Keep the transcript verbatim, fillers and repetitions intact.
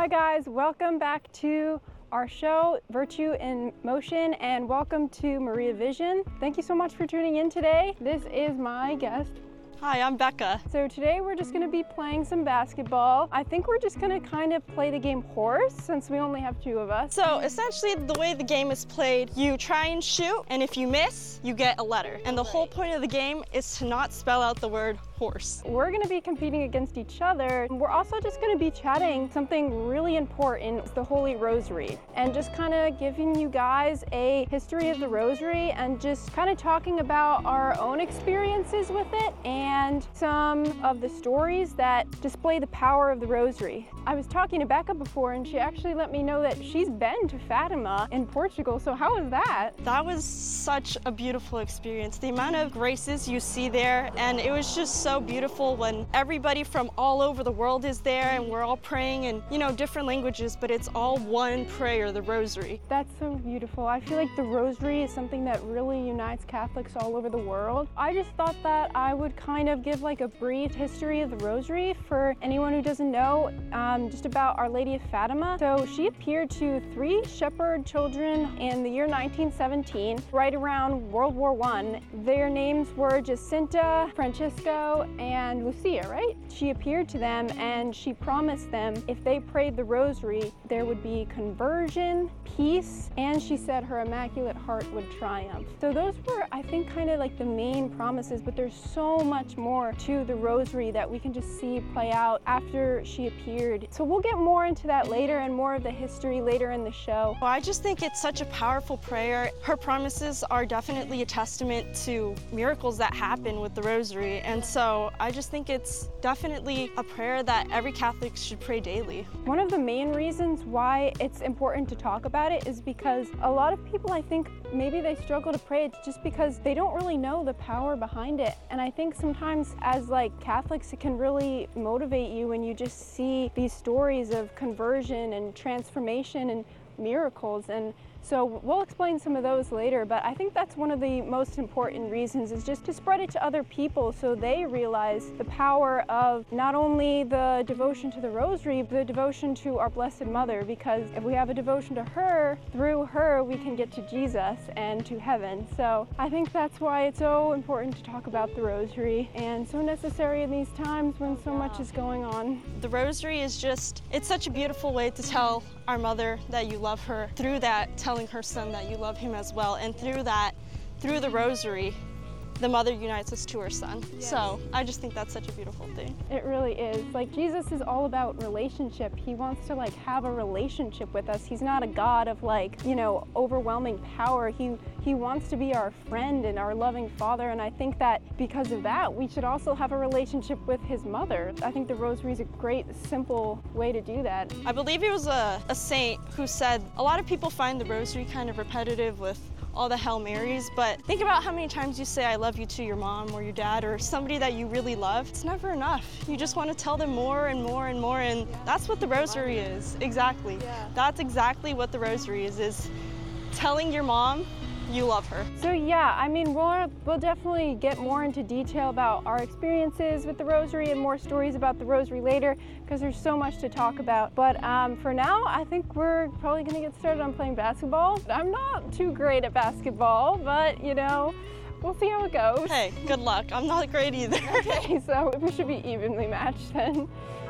Hi guys, welcome back to our show, Virtue in Motion, and welcome to Maria Vision. Thank you so much for tuning in today. This is my guest. Hi, I'm Becca. So today we're just gonna be playing some basketball. I think we're just gonna kind of play the game horse since we only have two of us. So essentially the way the game is played, you try and shoot, and if you miss, you get a letter. And the whole point of the game is to not spell out the word horse. We're gonna be competing against each other. We're also just gonna be chatting something really important, the Holy Rosary, and just kind of giving you guys a history of the Rosary and just kind of talking about our own experiences with it and some of the stories that display the power of the Rosary. I was talking to Becca before and she actually let me know that she's been to Fatima in Portugal, so how was that? That was such a beautiful experience. The amount of graces you see there, and it was just so beautiful when everybody from all over the world is there and we're all praying in, you know, different languages, but it's all one prayer, the Rosary. That's so beautiful. I feel like the Rosary is something that really unites Catholics all over the world. I just thought that I would kind of give like a brief history of the Rosary for anyone who doesn't know, um, just about Our Lady of Fatima. So she appeared to three shepherd children in the year nineteen seventeen, right around World War One. Their names were Jacinta, Francisco, and Lucia, right? She appeared to them and she promised them if they prayed the Rosary, there would be conversion, peace, and she said her Immaculate Heart would triumph. So those were, I think, kind of like the main promises, but there's so much more to the Rosary that we can just see play out after she appeared. So we'll get more into that later and more of the history later in the show. Well, I just think it's such a powerful prayer. Her promises are definitely a testament to miracles that happen with the Rosary, and so I just think it's definitely a prayer that every Catholic should pray daily. One of the main reasons why it's important to talk about it is because a lot of people, I think, maybe they struggle to pray. It's just because they don't really know the power behind it. And I think sometimes as like Catholics, it can really motivate you when you just see these stories of conversion and transformation and miracles. And so we'll explain some of those later, but I think that's one of the most important reasons, is just to spread it to other people so they realize the power of not only the devotion to the Rosary, but the devotion to our Blessed Mother, because if we have a devotion to her, through her we can get to Jesus and to heaven. So I think that's why it's so important to talk about the Rosary and so necessary in these times when so much is going on. The Rosary is just, it's such a beautiful way to tell our mother that you love her. Through that, telling her son that you love him as well. And through that, through the Rosary, the mother unites us to her son. Yes. So I just think that's such a beautiful thing. It really is. Like, Jesus is all about relationship. He wants to like have a relationship with us. He's not a God of like, you know, overwhelming power. He he wants to be our friend and our loving father. And I think that because of that, we should also have a relationship with his mother. I think the Rosary is a great, simple way to do that. I believe it was a, a saint who said, a lot of people find the Rosary kind of repetitive with all the Hail Marys, but think about how many times you say I love you to your mom or your dad or somebody that you really love. It's never enough. You just want to tell them more and more and more, and that's what the Rosary is. Exactly. That's exactly what the Rosary is, is telling your mom you love her. So yeah, I mean, we'll, we'll definitely get more into detail about our experiences with the Rosary and more stories about the Rosary later, because there's so much to talk about. But um, for now, I think we're probably gonna get started on playing basketball. I'm not too great at basketball, but you know, we'll see how it goes. Hey, good luck. I'm not great either. Okay, so we should be evenly matched then.